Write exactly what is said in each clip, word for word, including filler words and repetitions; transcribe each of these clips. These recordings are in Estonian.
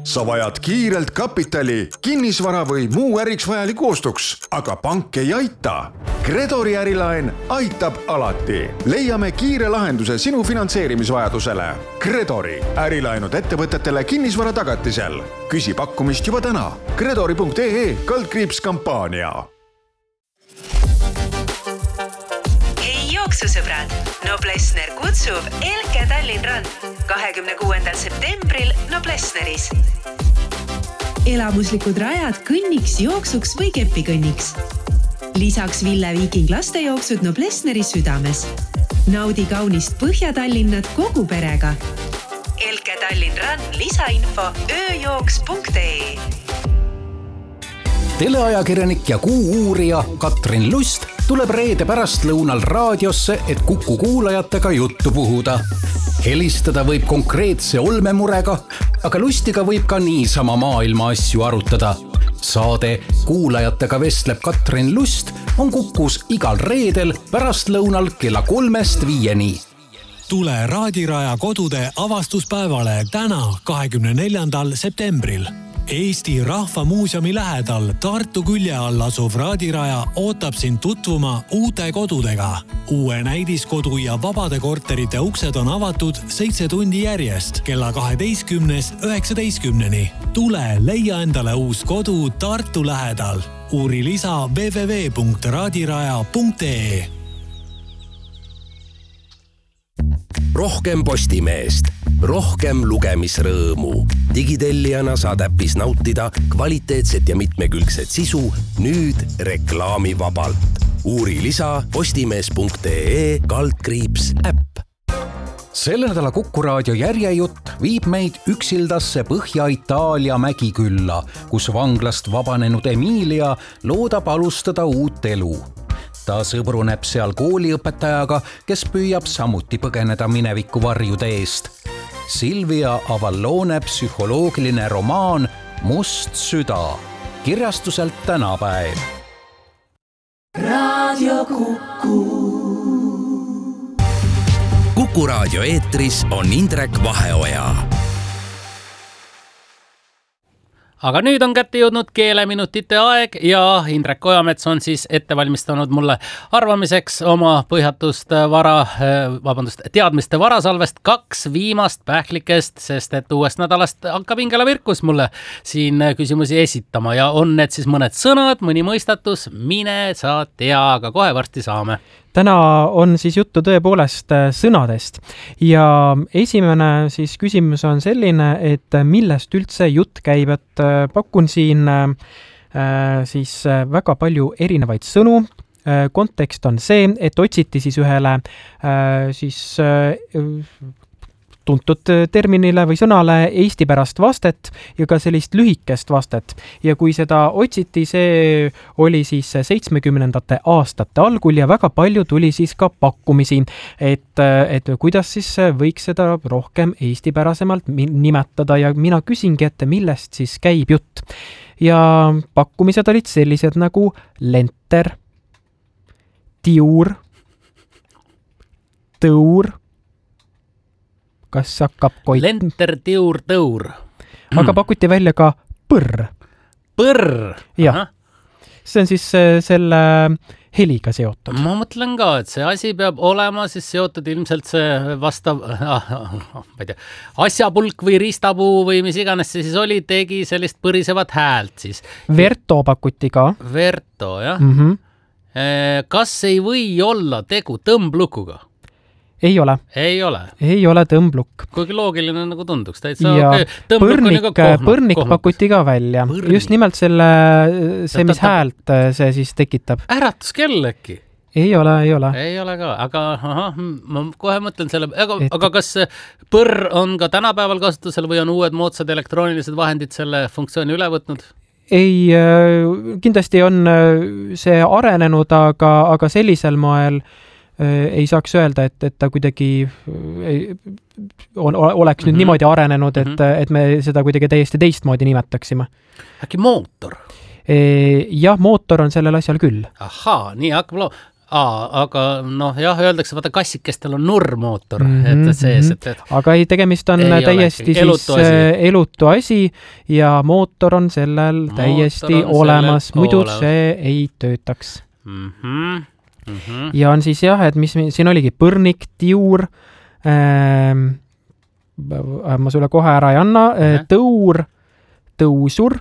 sa vajad kiirelt kapitali, kinnisvara või muu äriks vajaliku ostuks, aga pank ei aita. Credori ärilaen aitab alati. Leiame kiire lahenduse sinu finantseerimisvajadusele. Credori ärilaenud ettevõtetele kinnisvara tagatisel. Küsi pakkumist juba täna. Credori punkt ee kaldkriips kampaania. Hei jooksusõbrad, Noblessner kutsub Elke Tallinn Run kahekümne kuuendal septembril Noblessneris. Elamuslikud rajad kõnniks, jooksuks või kepikõnniks. Lisaks Ville Viiking lastejooksud Noblessneri südames. Naudi kaunist Põhja-Tallinnat kogu perega. Elke Tallinn Run lisainfo ööjooks punkt ee. Teleajakirjanik ja kuu-uurija Katrin Lust tuleb reede pärast lõunal raadiosse, et Kuku kuulajatega juttu puhuda. Helistada võib konkreetse olmemurega, aga Lustiga võib ka niisama maailma asju arutada. Saade Kuulajatega vestleb Katrin Lust on Kukus igal reedel pärast lõunal kella kolmest viieni. Tule Raadiraja kodude avastuspäevale täna kahekümne neljandal septembril. Eesti Rahvamuuseumi lähedal Tartu külje all asuv Raadiraja ootab sind tutvuma uute kodudega. Uue näidiskodu ja vabade korterite uksed on avatud seitse tundi järjest kella kaheteistkümnest üheksateistkümneni. Tule leia endale uus kodu Tartu lähedal. Uuri lisa w w w punkt raadiraja punkt ee. Rohkem Postimeest, rohkem lugemisrõõmu. Digitellijana saad äppis nautida kvaliteetset ja mitmekülgset sisu nüüd reklaamivabalt. Uuri lisa postimees punkt ee kaldkriips äpp. Selle nädala Kuku raadio järjejutt viib meid üksildasse Põhja-Itaalia mägikülla, kus vanglast vabanenud Emilia loodab alustada uut elu. Ta sõbruneb seal kooliõpetajaga, kes püüab samuti põgeneda mineviku varjude eest. Silvia Avallone psühholoogiline romaan Must süda. Kirjastuselt Tänapäev. Radio Kuku. Kuku raadio eetris on Indrek Vaheoja. Aga nüüd on kätte jõudnud keeleminutite aeg ja Indrek Ojamets on siis ette valmistanud mulle arvamiseks oma põhjatust vara, vabandust, teadmiste varasalvest kaks viimast pähklikest, sest et uuest nädalast hakkab Ingela Virkus mulle siin küsimusi esitama ja on need siis mõned sõnad, mõni mõistatus, mine sa tea, aga kohe varsti saame. Täna on siis juttu tõepoolest sõnadest ja esimene siis küsimus on selline, et millest üldse jutt käib, et pakun siin siis väga palju erinevaid sõnu. Kontekst on see, et otsiti siis ühele siis tuntud terminile või sõnale Eesti pärast vastet ja ka sellist lühikest vastet. Ja kui seda otsiti, see oli siis seitsmekümnendate aastate algul ja väga palju tuli siis ka pakkumisi, et, et kuidas siis võiks seda rohkem Eesti pärasemalt nimetada ja mina küsingi, et millest siis käib jutt. Ja pakkumised olid sellised nagu lenter, tiur, tõur, kas hakkab koit... Lenter, tiur, tõur. Aga pakuti välja ka põrr. Põrr? Jah. See on siis selle heliga seotud. Ma mõtlen ka, et see asi peab olema siis seotud ilmselt see vastav ah, ma ei tea, asjapulk või riistapuu või mis iganes see siis oli, tegi sellist põrisevat häält siis. Verto pakuti ka. Verto, jah. Mm-hmm. Kas ei või olla tegu tõmblukuga? Ei ole. Ei ole. Ei ole tõmbluk. Kuigi loogiline nagu tunduks. Täitsa, ja okay. põrnik, põrnik pakuti ka välja. Põrnik. Just nimelt selle, see, mis häält see siis tekitab. Äratuskell äkki? Ei ole, ei ole. Ei ole ka, aga aha, ma kohe mõtlen selle, aga, et... aga kas põrr on ka tänapäeval kasutusel või on uued moodsad elektroonilised vahendid selle funktsiooni üle võtnud? Ei, kindlasti on see arenenud, aga, aga sellisel moel ei saaks öelda, et, et ta kuidagi on, oleks nüüd mm-hmm. niimoodi arenenud, et, mm-hmm. et me seda kuidagi täiesti teistmoodi nimetaksime. Äkki mootor? Jah, mootor on sellel asjal küll. Ahaa, nii hakkab loo. Aa, aga noh, jah, öeldakse, vaata kassikestel on nurmootor, mm -hmm, et sees, et, et aga ei, tegemist on ei täiesti siis elutu asi. elutu asi ja mootor on sellel mootor täiesti on olemas, muidu olemas. See ei töötaks. Mm -hmm, mm -hmm. Ja on siis jah, et mis siin oligi põrnik, tiur, ähm, ma sulle kohe ära ei anna, äh, tõur, tõusur,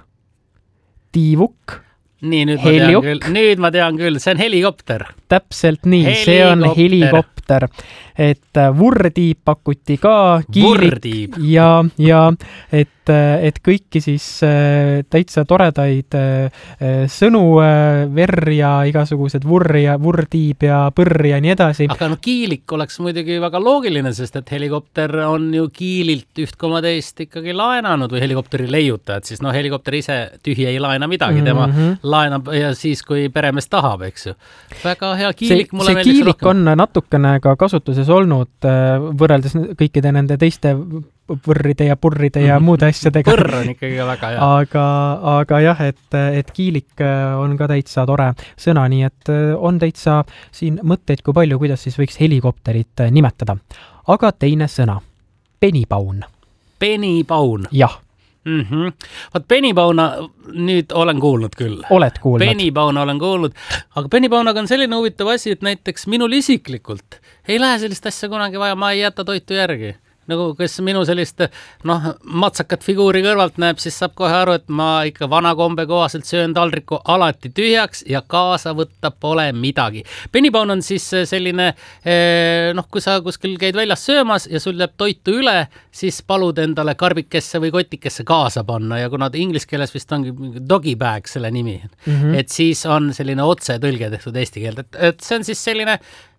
tiivuk, nii, nüüd ma, tean küll, nüüd ma tean küll, see on helikopter. Täpselt nii, helikopter. See on helikopter. Et vurrtiib pakuti ka, kiilik ja, ja et, et kõiki siis täitsa toredaid sõnu, verr ja igasugused vurr ja vurrtiib ja põrr ja nii edasi. Aga no kiilik oleks muidugi väga loogiline, sest et helikopter on ju kiililt üht koma teist ikkagi laenanud või helikopteri leiutajad, siis no helikopter ise tühi ei laena midagi, tema mm-hmm. laenab ja siis, kui peremees tahab, eks ju. Väga hea kiilik, see, mulle see meeldis kiilik rohkem. On natukene ka kasutuses olnud võrreldes kõikide nende teiste võrride ja purride ja muude asjadega. Põrr on ikkagi väga hea. Aga, aga jah, et, et kiilik on ka täitsa tore sõna, nii et on täitsa siin mõtteid kui palju, kuidas siis võiks helikopterit nimetada. Aga teine sõna, penipaun. Penipaun? Jah. Mm-hmm. Vaat penipauna nüüd olen kuulnud küll. Oled kuulnud. Penipauna olen kuulnud, aga penipaunaga on selline huvitav asi, et näiteks minul isiklikult ei lähe sellist asja kunagi vaja, ma ei jäta toitu järgi. Nagu kes minu sellist noh, matsakat figuuri kõrvalt näeb, siis saab kohe aru, et ma ikka vana kombe kohaselt söön taldriku alati tühjaks ja kaasa võtta pole midagi. Penipaun on siis selline, noh, kui sa kuskil käid väljas söömas ja sul jääb toitu üle, siis palud endale karbikesse või kotikesse kaasa panna ja kuna inglise keeles vist ongi doggy bag selle nimi, mm-hmm. et siis on selline otse tõlge tehtud eesti keelt, et, et see on siis selline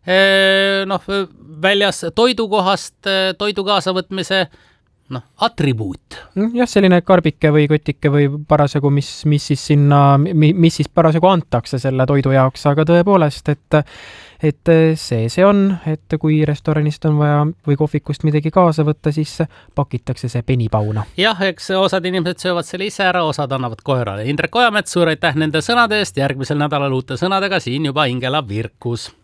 noh, väljas toidukohast toidu kaasavõtmise noh, atribuut. Jah, selline karbike või kotike või parasjagu, mis, mis siis sinna, mis siis parasjagu antakse selle toidu jaoks, aga tõepoolest, et et see see on, et kui restoranist on vaja või kohvikust midagi kaasa võtta, siis pakitakse see penipauna. Jah, eks osad inimesed söövad selle ise ära, osad annavad koerale. Indrek Ojamets, suur aitäh nende sõnade eest, järgmisel nädalal uute sõnadega siin juba Ingela Virkus.